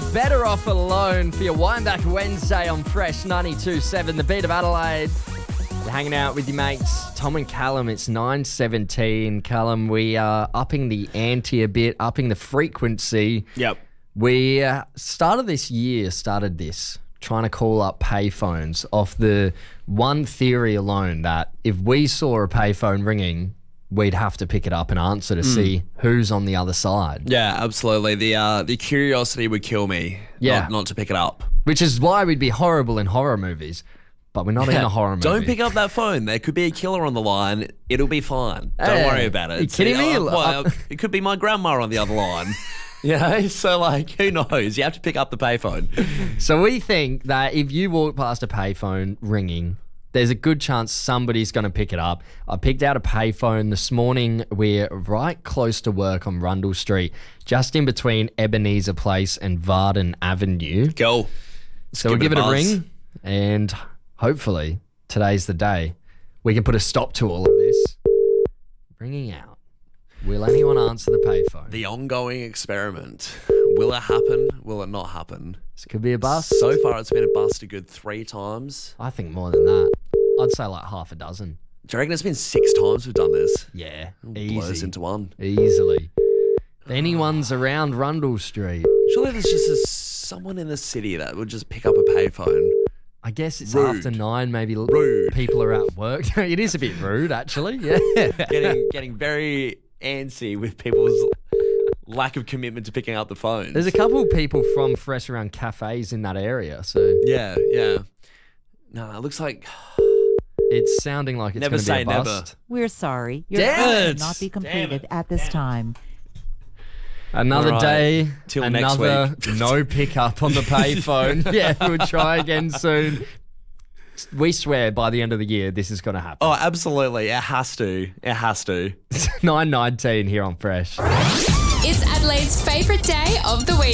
Better Off Alone for your Wind Back Wednesday on Fresh 92.7, the beat of Adelaide. You're hanging out with your mates, Tom and Callum. It's 9:17. Callum, we are upping the ante a bit, upping the frequency. Yep. We started this trying to call up payphones off the one theory alone that if we saw a payphone ringing, we'd have to pick it up and answer to see who's on the other side. Yeah, absolutely. The curiosity would kill me. Yeah. Not to pick it up. Which is why we'd be horrible in horror movies. But we're not in a horror movie. Don't pick up that phone. There could be a killer on the line. It'll be fine. Don't worry about it. Are you kidding me? Well, it could be my grandma on the other line. So like, who knows? You have to pick up the payphone. So we think that if you walk past a payphone ringing, there's a good chance somebody's going to pick it up. I picked out a payphone this morning. We're right close to work on Rundle Street, just in between Ebenezer Place and Varden Avenue. Go. So we'll give it a ring, and hopefully today's the day we can put a stop to all of this. Ringing out. Will anyone answer the payphone? The ongoing experiment. Will it happen? Will it not happen? This could be a bust. So far, it's been a bust a good 3 times. I think more than that. I'd say like half a dozen. Do you reckon it's been 6 times we've done this? Yeah, Blows easy. into one. Easily. If anyone's around Rundle Street, Surely there's just someone in the city that would just pick up a payphone. I guess it's Rude. after 9, maybe Rude. people are at work. It is a bit rude, actually. Yeah. Getting very antsy with people's lack of commitment to picking up the phone. There's a couple of people from Fresh around cafes in that area, so Yeah. No, it looks like it's sounding like it's Never going to be say a never. bust. We're sorry. Your Damn call it! cannot be Damn completed it! at this time. Another All right. day, Till next another week. no pickup on the payphone. Yeah, we'll try again soon. We swear by the end of the year this is going to happen. Oh, absolutely. It has to. 9:19 here on Fresh. It's Adelaide's favourite day of the week.